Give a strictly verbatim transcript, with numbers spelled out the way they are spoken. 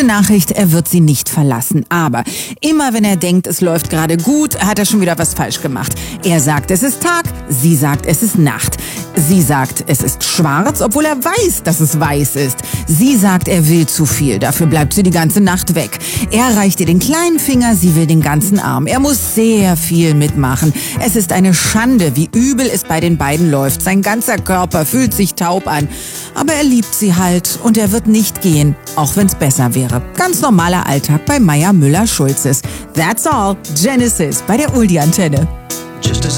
Nachricht, er wird sie nicht verlassen. Aber immer wenn er denkt, es läuft gerade gut, hat er schon wieder was falsch gemacht. Er sagt, es ist Tag, sie sagt, es ist Nacht. Sie sagt, es ist schwarz, obwohl er weiß, dass es weiß ist. Sie sagt, er will zu viel, dafür bleibt sie die ganze Nacht weg. Er reicht ihr den kleinen Finger, sie will den ganzen Arm. Er muss sehr viel mitmachen. Es ist eine Schande, wie übel es bei den beiden läuft. Sein ganzer Körper fühlt sich taub an. Aber er liebt sie halt und er wird nicht gehen, auch wenn es besser wäre. Ganz normaler Alltag bei Meier Müller-Schulzes. That's all. Genesis bei der Uldi-Antenne.